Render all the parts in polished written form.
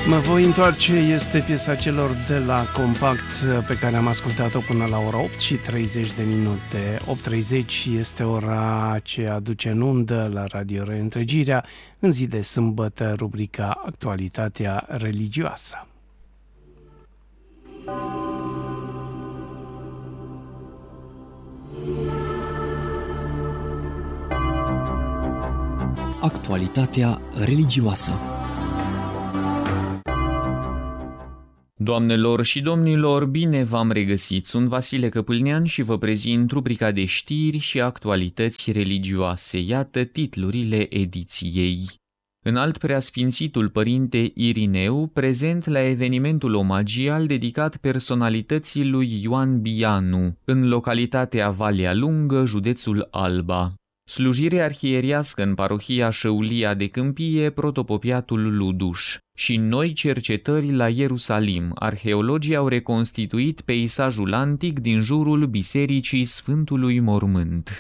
Mă voi întoarce este piesa celor de la Compact pe care am ascultat-o până la ora 8 și 30 de minute. 8:30 este ora ce aduce în undă la Radio Reîntregirea în zi de sâmbătă rubrica Actualitatea religioasă. Actualitatea religioasă. Doamnelor și domnilor, bine v-am regăsit! Sunt Vasile Căpâlnean și vă prezint rubrica de știri și actualități religioase. Iată titlurile ediției. Înalt Preasfințitul Părinte Irineu, prezent la evenimentul omagial dedicat personalității lui Ioan Bianu, în localitatea Valea Lungă, județul Alba. Slujire arhieriască în parohia Șăulia de Câmpie, protopopiatul Luduș. Și noi cercetări la Ierusalim. Arheologii au reconstituit peisajul antic din jurul Bisericii Sfântului Mormânt.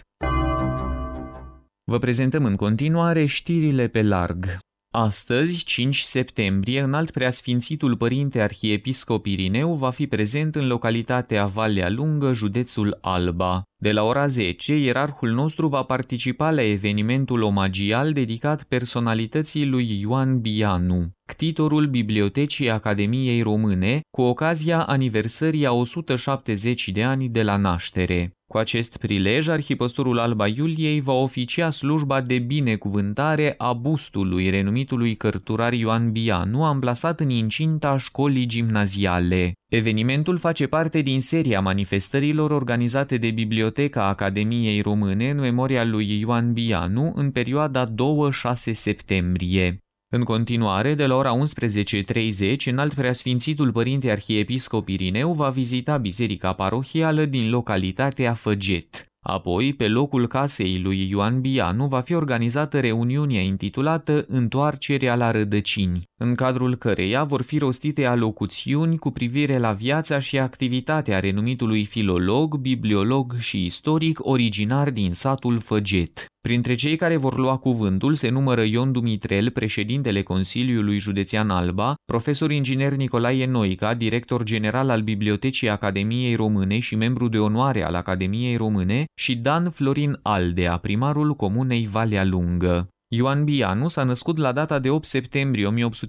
Vă prezentăm în continuare știrile pe larg. Astăzi, 5 septembrie, Înalt Preasfințitul Părinte Arhiepiscop Irineu va fi prezent în localitatea Valea Lungă, județul Alba. De la ora 10, ierarhul nostru va participa la evenimentul omagial dedicat personalității lui Ioan Bianu, ctitorul Bibliotecii Academiei Române, cu ocazia aniversării a 170 de ani de la naștere. Cu acest prilej, arhipăstorul Alba Iuliei va oficia slujba de binecuvântare a bustului renumitului cărturar Ioan Bianu, amplasat în incinta școlii gimnaziale. Evenimentul face parte din seria manifestărilor organizate de Biblioteca Academiei Române în memoria lui Ioan Bianu în perioada 2-6 septembrie. În continuare, de la ora 11:30, Înalt Preasfințitul Părinte Arhiepiscop Irineu va vizita biserica parohială din localitatea Făget. Apoi, pe locul casei lui Ioan Bianu, va fi organizată reuniunea intitulată Întoarcerea la rădăcini, în cadrul căreia vor fi rostite alocuțiuni cu privire la viața și activitatea renumitului filolog, bibliolog și istoric originar din satul Făget. Printre cei care vor lua cuvântul se numără Ion Dumitrel, președintele Consiliului Județean Alba, profesor inginer Nicolae Noica, director general al Bibliotecii Academiei Române și membru de onoare al Academiei Române, și Dan Florin Aldea, primarul comunei Valea Lungă. Ioan Bianu s-a născut la data de 8 septembrie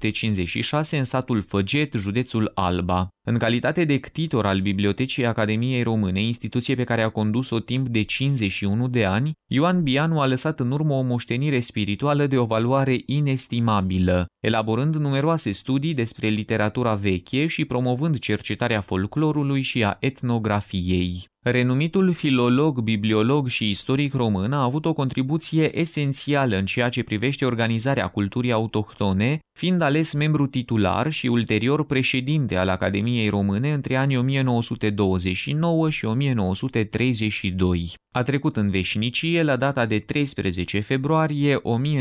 1856 în satul Făget, județul Alba. În calitate de ctitor al Bibliotecii Academiei Române, instituție pe care a condus-o timp de 51 de ani, Ioan Bianu a lăsat în urmă o moștenire spirituală de o valoare inestimabilă, elaborând numeroase studii despre literatura veche și promovând cercetarea folclorului și a etnografiei. Renumitul filolog, bibliolog și istoric român a avut o contribuție esențială în ceea ce privește organizarea culturii autohtone, fiind ales membru titular și ulterior președinte al Academiei Române între anii 1929 și 1932. A trecut în veșnicie la data de 13 februarie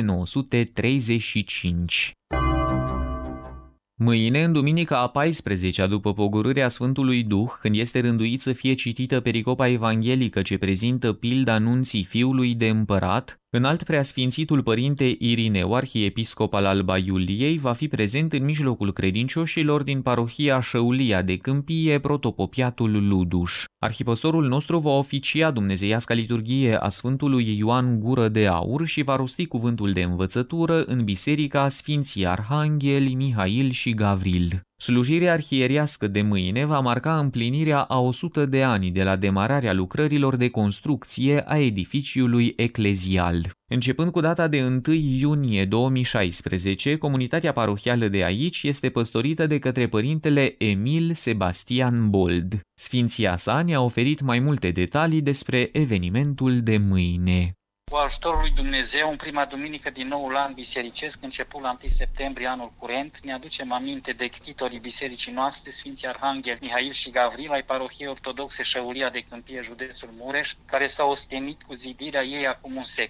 1935. Mâine, în duminica a 14-a după pogorârea Sfântului Duh, când este rânduit să fie citită pericopa evanghelică ce prezintă pilda nunții fiului de împărat, Înalt Preasfințitul Părinte Irineu, arhiepiscop al Alba Iuliei, va fi prezent în mijlocul credincioșilor din parohia Șăulia de Câmpie, protopopiatul Luduș. Arhipăstorul nostru va oficia dumnezeiasca liturghie a Sfântului Ioan Gură de Aur și va rosti cuvântul de învățătură în biserica Sfinții Arhangheli, Mihail și Gavril. Slujirea arhieriască de mâine va marca împlinirea a 100 de ani de la demararea lucrărilor de construcție a edificiului eclezial. Începând cu data de 1 iunie 2016, comunitatea parohială de aici este păstorită de către părintele Emil Sebastian Bold. Sfinția sa ne-a oferit mai multe detalii despre evenimentul de mâine. Cu ajutorul lui Dumnezeu, în prima duminică din noul an bisericesc, început la 1 septembrie anul curent, ne aducem aminte de ctitorii bisericii noastre, Sfinții Arhanghel Mihail și Gavril, ai parohiei ortodoxe Șăulia de Câmpie, județul Mureș, care s-au ostenit cu zidirea ei acum un secol.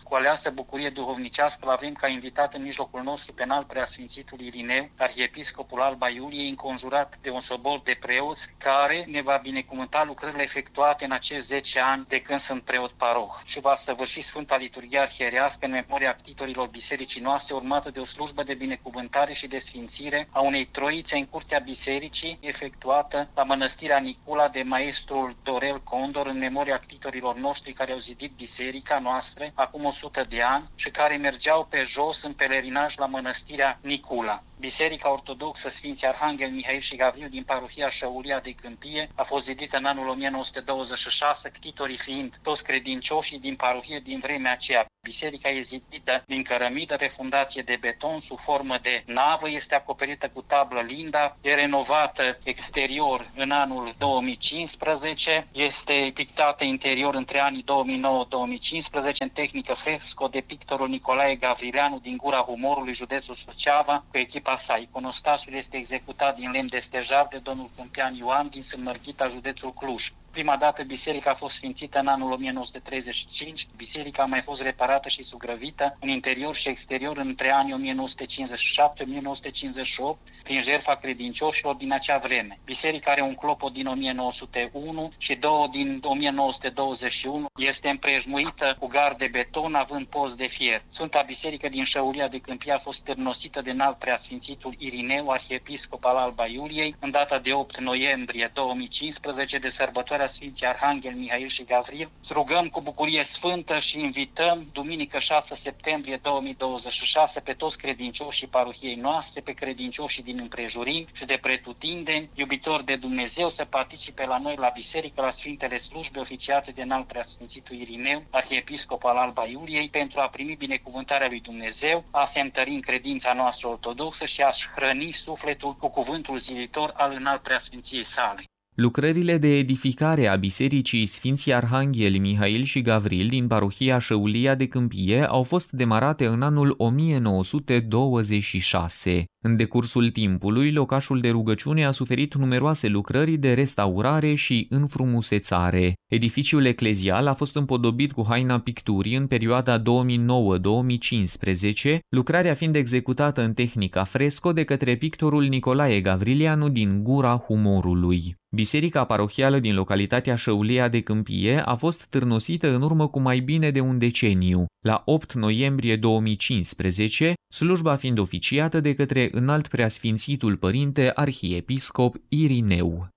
cu aleasă bucurie duhovnicească, l-avem ca invitat în mijlocul nostru pe înalt preasfințitul Irineu, arhiepiscopul Alba Iuliei, înconjurat de un sobor de preoți, care ne va binecuvânta lucrările efectuate în acești 10 ani de când sunt preot paroh și va săvârși Sfânta Liturghie Arhierească în memoria ctitorilor bisericii noastre, urmată de o slujbă de binecuvântare și de sfințire a unei troițe în curtea bisericii, efectuată la Mănăstirea Nicula de maestrul Dorel Condor în memoria ctitorilor noștri care au zidit biserica noastră acum 100 de ani și care mergeau pe jos în pelerinaj la Mănăstirea Nicula. Biserica Ortodoxă Sfinții Arhanghel Mihail și Gavril din parohia Șăulia de Câmpie a fost zidită în anul 1926, ctitorii fiind toți credincioșii din parohie din vremea aceea. Biserica e zidită din cărămidă pe fundație de beton sub formă de navă, este acoperită cu tablă linda, e renovată exterior în anul 2015, este pictată interior între anii 2009-2015 în tehnică fresco de pictorul Nicolae Gavrileanu din Gura Humorului, județul Suceava, cu echipa sa. Iconostasul este executat din lemn de stejar de domnul Câmpian Ioan din Sârmărghita, județul Cluj. Prima dată biserica a fost sfințită în anul 1935, biserica a mai fost reparată și sugrăvită în interior și exterior între anii 1957-1958 prin jertfa credincioșilor din acea vreme. Biserica are un clopot din 1901 și două din 1921, este împrejmuită cu gard de beton având post de fier. Sfânta Biserică din Șăulia de Câmpie a fost târnosită de înalt preasfințitul Irineu, arhiepiscop al Alba Iuliei, în data de 8 noiembrie 2015 de sărbătoarea Sfinții Arhanghel Mihail și Gavril. Rugăm cu bucurie sfântă și invităm duminică 6 septembrie 2026 pe toți credincioșii parohiei noastre, pe credincioșii din împrejurim și de pretutindeni, iubitori de Dumnezeu, să participe la noi la biserică, la Sfintele Slujbe oficiate de înalt preasfințitul Irineu, arhiepiscop al Alba Iuliei, pentru a primi binecuvântarea lui Dumnezeu, a se întări în credința noastră ortodoxă și a-și hrăni sufletul cu cuvântul zilitor al înalt preasfinției sale. Lucrările de edificare a Bisericii Sfinții Arhangheli Mihail și Gavril din parohia Șăulia de Câmpie au fost demarate în anul 1926. În decursul timpului, locașul de rugăciune a suferit numeroase lucrări de restaurare și înfrumusețare. Edificiul eclezial a fost împodobit cu haina picturii în perioada 2009-2015, lucrarea fiind executată în tehnica fresco de către pictorul Nicolae Gavrileanu din Gura Humorului. Biserica parohială din localitatea Șăulia de Câmpie a fost târnosită în urmă cu mai bine de un deceniu, la 8 noiembrie 2015, slujba fiind oficiată de către înalt preasfințitul părinte arhiepiscop Irineu.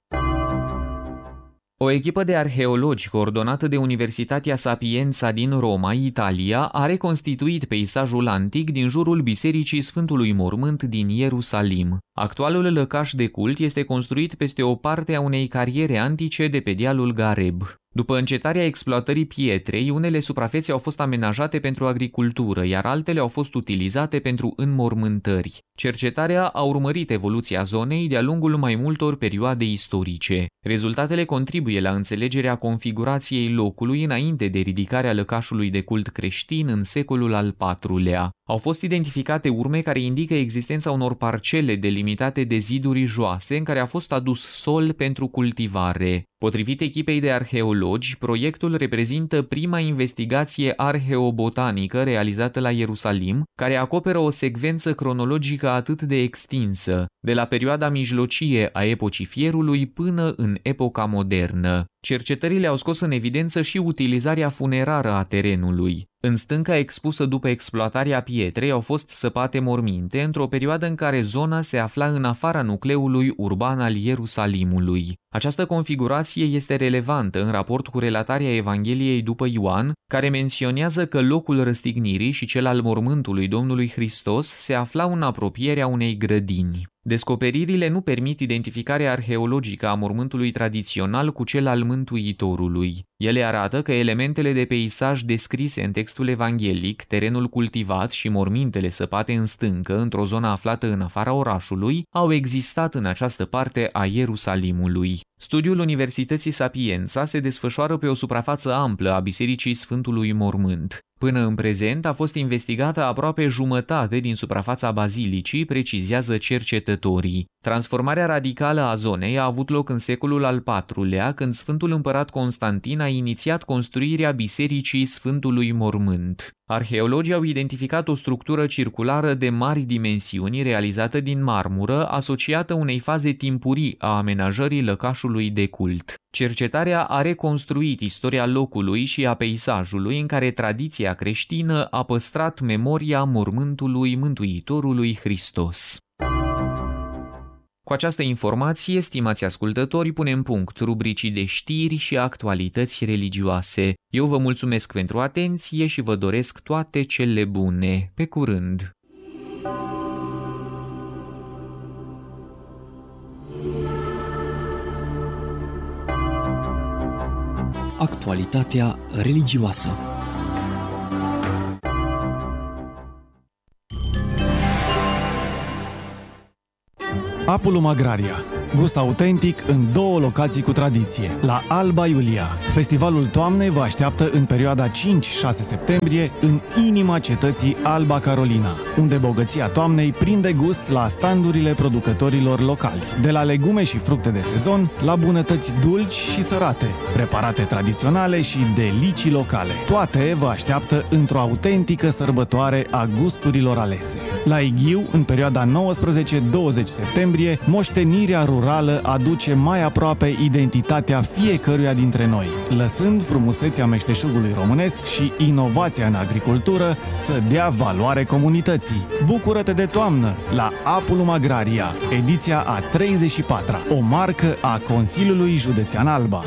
O echipă de arheologi coordonată de Universitatea Sapienza din Roma, Italia, a reconstituit peisajul antic din jurul Bisericii Sfântului Mormânt din Ierusalim. Actualul lăcaș de cult este construit peste o parte a unei cariere antice de pe dealul Gareb. După încetarea exploatării pietrei, unele suprafețe au fost amenajate pentru agricultură, iar altele au fost utilizate pentru înmormântări. Cercetarea a urmărit evoluția zonei de-a lungul mai multor perioade istorice. Rezultatele contribuie la înțelegerea configurației locului înainte de ridicarea lăcașului de cult creștin în secolul al IV-lea. Au fost identificate urme care indică existența unor parcele delimitate de ziduri joase în care a fost adus sol pentru cultivare. Potrivit echipei de arheologi, proiectul reprezintă prima investigație arheobotanică realizată la Ierusalim, care acoperă o secvență cronologică atât de extinsă, de la perioada mijlocie a epocii fierului până în epoca modernă. Cercetările au scos în evidență și utilizarea funerară a terenului. În stânca expusă după exploatarea pietrei au fost săpate morminte într-o perioadă în care zona se afla în afara nucleului urban al Ierusalimului. Această configurație este relevantă în raport cu relatarea Evangheliei după Ioan, care menționează că locul răstignirii și cel al mormântului Domnului Hristos se aflau în apropierea unei grădini. Descoperirile nu permit identificarea arheologică a mormântului tradițional cu cel al Mântuitorului. Ele arată că elementele de peisaj descrise în textul evanghelic, terenul cultivat și mormintele săpate în stâncă, într-o zonă aflată în afara orașului, au existat în această parte a Ierusalimului. Studiul Universității Sapienza se desfășoară pe o suprafață amplă a Bisericii Sfântului Mormânt. Până în prezent a fost investigată aproape jumătate din suprafața bazilicii, precizează cercetătorii. Transformarea radicală a zonei a avut loc în secolul al IV-lea, când Sfântul Împărat Constantin a a inițiat construirea Bisericii Sfântului Mormânt. Arheologii au identificat o structură circulară de mari dimensiuni realizată din marmură, asociată unei faze timpurii a amenajării lăcașului de cult. Cercetarea a reconstruit istoria locului și a peisajului în care tradiția creștină a păstrat memoria mormântului Mântuitorului Hristos. Cu această informație, stimați ascultători, punem punct rubricii de știri și actualități religioase. Eu vă mulțumesc pentru atenție și vă doresc toate cele bune. Pe curând! Actualitatea religioasă. Apulum Agraria. Gust autentic în 2 locații cu tradiție. La Alba Iulia. Festivalul toamnei vă așteaptă în perioada 5-6 septembrie în inima cetății Alba Carolina, unde bogăția toamnei prinde gust la standurile producătorilor locali. De la legume și fructe de sezon, la bunătăți dulci și sărate, preparate tradiționale și delicii locale. Toate vă așteaptă într-o autentică sărbătoare a gusturilor alese. La Ighiu, în perioada 19-20 septembrie, moștenirea rurală aduce mai aproape identitatea fiecăruia dintre noi, lăsând frumusețea meșteșugului românesc și inovația în agricultură să dea valoare comunității. Bucură-te de toamnă la Apulum Agraria, ediția a 34-a, o marcă a Consiliului Județean Alba.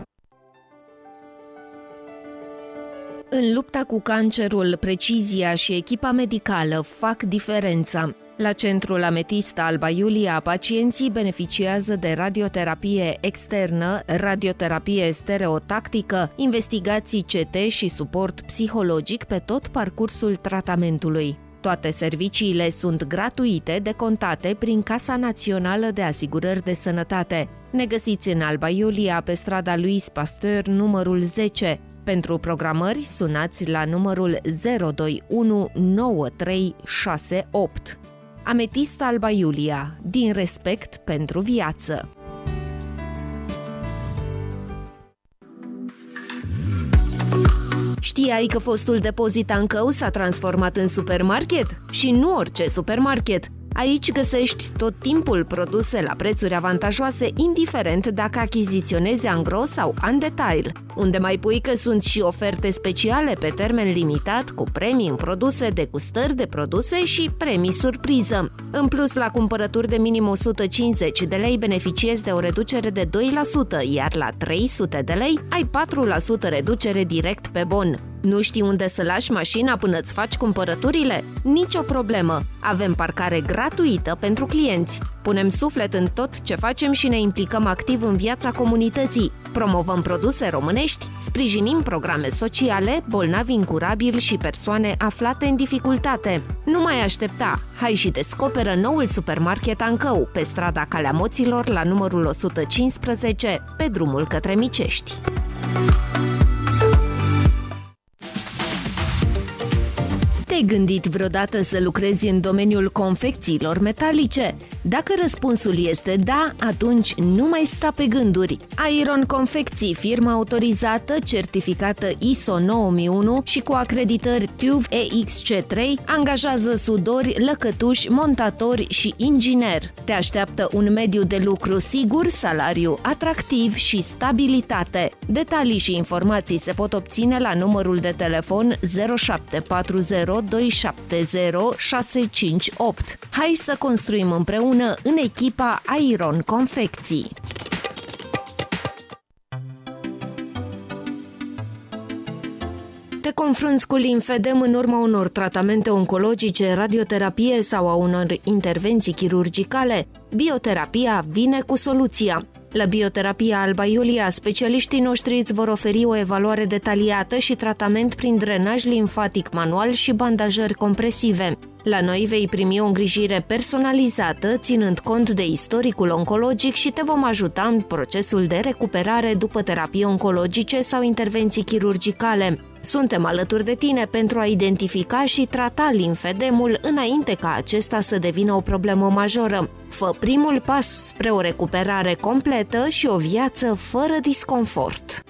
În lupta cu cancerul, precizia și echipa medicală fac diferența. La Centrul Ametist Alba Iulia, pacienții beneficiază de radioterapie externă, radioterapie stereotactică, investigații CT și suport psihologic pe tot parcursul tratamentului. Toate serviciile sunt gratuite, decontate prin Casa Națională de Asigurări de Sănătate. Ne găsiți în Alba Iulia, pe strada Louis Pasteur, numărul 10. Pentru programări, sunați la numărul 021 9368. Ametist Alba Iulia, din respect pentru viață. Știai că fostul depozit Ancău s-a transformat în supermarket? Și nu orice supermarket! Aici găsești tot timpul produse la prețuri avantajoase, indiferent dacă achiziționezi în gros sau în detail. Unde mai pui că sunt și oferte speciale pe termen limitat, cu premii în produse, degustări de produse și premii surpriză. În plus, la cumpărături de minim 150 de lei beneficiezi de o reducere de 2%, iar la 300 de lei ai 4% reducere direct pe bon. Nu știi unde să lași mașina până îți faci cumpărăturile? Nicio problemă! Avem parcare gratuită pentru clienți. Punem suflet în tot ce facem și ne implicăm activ în viața comunității. Promovăm produse românești, sprijinim programe sociale, bolnavi incurabili și persoane aflate în dificultate. Nu mai aștepta! Hai și descoperă noul supermarket Ancău, pe strada Calea Moților, la numărul 115, pe drumul către Micești. Te-ai gândit vreodată să lucrezi în domeniul confecțiilor metalice? Dacă răspunsul este da, atunci nu mai sta pe gânduri. Iron Confecții, firma autorizată, certificată ISO 9001 și cu acreditări TÜV EXC3, angajează sudori, lăcătuși, montatori și ingineri. Te așteaptă un mediu de lucru sigur, salariu atractiv și stabilitate. Detalii și informații se pot obține la numărul de telefon 0740 270 658. Hai să construim împreună în echipa Iron Confecții. Te confrunți cu limfedem în urma unor tratamente oncologice, radioterapie sau a unor intervenții chirurgicale? Bioterapia vine cu soluția. La Bioterapia Alba Iulia, specialiștii noștri îți vor oferi o evaluare detaliată și tratament prin drenaj limfatic manual și bandajări compresive. La noi vei primi o îngrijire personalizată, ținând cont de istoricul oncologic și te vom ajuta în procesul de recuperare după terapii oncologice sau intervenții chirurgicale. Suntem alături de tine pentru a identifica și trata limfedemul înainte ca acesta să devină o problemă majoră. Fă primul pas spre o recuperare completă și o viață fără disconfort.